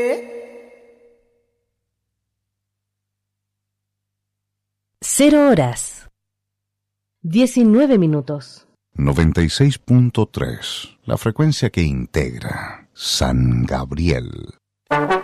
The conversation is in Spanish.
Cero horas 19 minutos. 96.3, la frecuencia que integra San Gabriel.